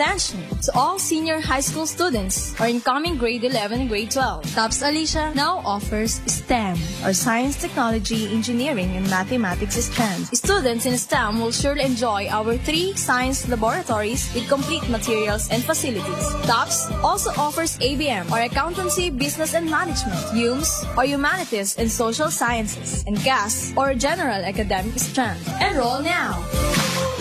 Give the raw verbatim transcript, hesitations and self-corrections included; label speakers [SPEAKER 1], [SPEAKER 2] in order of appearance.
[SPEAKER 1] attention to all senior high school students or incoming grade eleven and grade twelve. TOPS Alicia now offers STEM, or Science, Technology, Engineering, and Mathematics strands. Students in STEM will surely enjoy our three science laboratories with complete materials and facilities. TOPS also offers A B M, or Accountancy, Business and Management, U M S, or Humanities and Social Sciences, and G A S, or General Academic strand. Enroll now!